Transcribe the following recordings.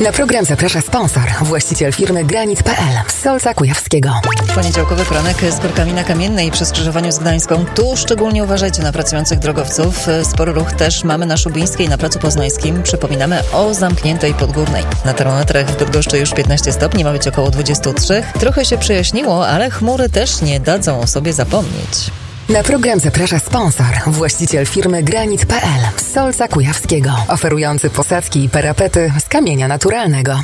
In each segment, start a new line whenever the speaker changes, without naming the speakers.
Na program zaprasza sponsor, właściciel firmy Granit.pl z Solca Kujawskiego.
Poniedziałkowy poranek z korkami na Kamiennej przy skrzyżowaniu z Gdańską. Tu szczególnie uważajcie na pracujących drogowców. Spory ruch też mamy na Szubińskiej, na Placu Poznańskim. Przypominamy o zamkniętej Podgórnej. Na termometrach w Bydgoszczy już 15 stopni, ma być około 23. Trochę się przejaśniło, ale chmury też nie dadzą o sobie zapomnieć.
Na program zaprasza sponsor, właściciel firmy Granit.pl z Solca Kujawskiego, oferujący posadzki i parapety z kamienia naturalnego.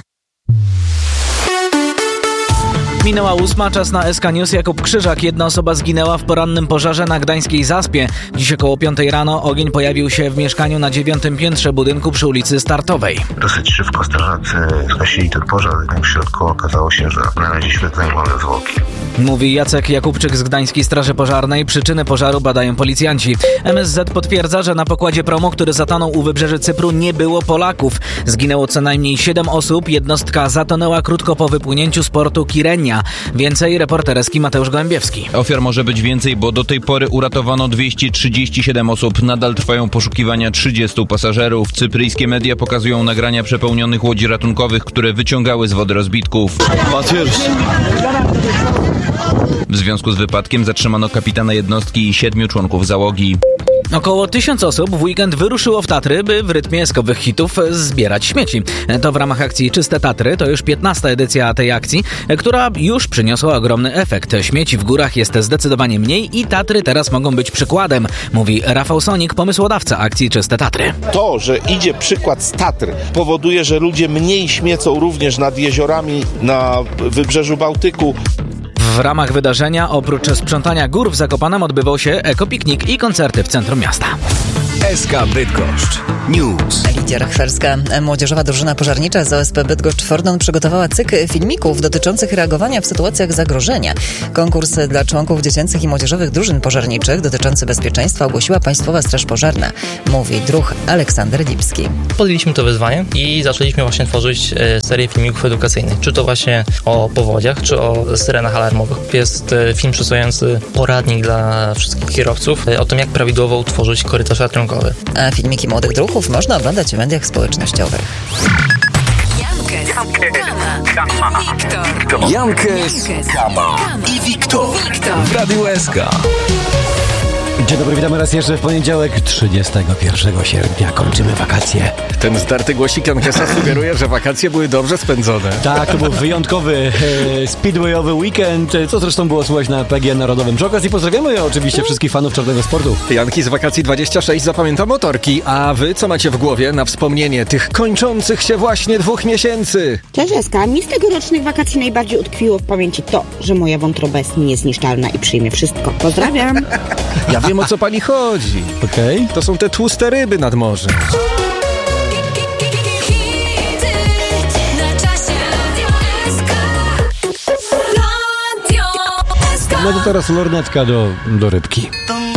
Minęła 8, czas na SK News. Jakub Krzyżak. Jedna osoba zginęła w porannym pożarze na gdańskiej Zaspie. Dziś około 5 rano ogień pojawił się w mieszkaniu na 9. piętrze budynku przy ulicy Startowej.
Dosyć szybko strażacy zgasili ten pożar, jednak w środku okazało się, że na razie świetlne i małe zwłoki.
Mówi Jacek Jakubczyk z Gdańskiej Straży Pożarnej. Przyczyny pożaru badają policjanci. MSZ potwierdza, że na pokładzie promu, który zatonął u wybrzeży Cypru, nie było Polaków. Zginęło co najmniej 7 osób. Jednostka zatonęła krótko po wypłynięciu z portu Kyrenia. Więcej reporter Eski Mateusz Gołębiewski.
Ofiar może być więcej, bo do tej pory uratowano 237 osób. Nadal trwają poszukiwania 30 pasażerów. Cypryjskie media pokazują nagrania przepełnionych łodzi ratunkowych, które wyciągały z wody rozbitków. W związku z wypadkiem zatrzymano kapitana jednostki i 7 członków załogi.
Około 1000 osób w weekend wyruszyło w Tatry, by w rytmie eskowych hitów zbierać śmieci. To w ramach akcji Czyste Tatry. To już 15. edycja tej akcji, która już przyniosła ogromny efekt. Śmieci w górach jest zdecydowanie mniej i Tatry teraz mogą być przykładem, mówi Rafał Sonik, pomysłodawca akcji Czyste Tatry.
To, że idzie przykład z Tatr, powoduje, że ludzie mniej śmiecą również nad jeziorami na wybrzeżu Bałtyku.
W ramach wydarzenia oprócz sprzątania gór w Zakopanem odbywał się ekopiknik i koncerty w centrum miasta.
SK Bydgoszcz News.
Lidia Rachwerska, młodzieżowa drużyna pożarnicza z OSP Bydgoszcz Fordon przygotowała cykl filmików dotyczących reagowania w sytuacjach zagrożenia. Konkurs dla członków dziecięcych i młodzieżowych drużyn pożarniczych dotyczący bezpieczeństwa ogłosiła Państwowa Straż Pożarna, mówi druh Aleksander Lipski.
Podjęliśmy to wyzwanie i zaczęliśmy właśnie tworzyć serię filmików edukacyjnych. Czy to właśnie o powodziach, czy o syrenach alarmowych. Jest film przedstawiający poradnik dla wszystkich kierowców o tym, jak prawidłowo utworzyć korytarz ratunkowy.
A filmiki młodych druhów można oglądać w mediach społecznościowych.
Jankes, Kama i Wiktor w Radiu SK.
Dzień dobry, witamy raz jeszcze w poniedziałek 31 sierpnia. Kończymy wakacje.
Ten zdarty głosik Jankesa sugeruje, że wakacje były dobrze spędzone.
Tak, to był wyjątkowy speedwayowy weekend, co zresztą było słychać na PG Narodowym. Przy okazji pozdrawiamy oczywiście wszystkich fanów czarnego sportu.
Janki z wakacji 26 zapamięta motorki, a wy co macie w głowie na wspomnienie tych kończących się właśnie 2 miesięcy?
Cześć Eska, mi z tegorocznych wakacji najbardziej utkwiło w pamięci to, że moja wątroba jest niezniszczalna i przyjmie wszystko. Pozdrawiam.
Ja wiem, o co pani chodzi.
Okej.
To są te tłuste ryby nad morzem.
No to teraz lornetka do rybki.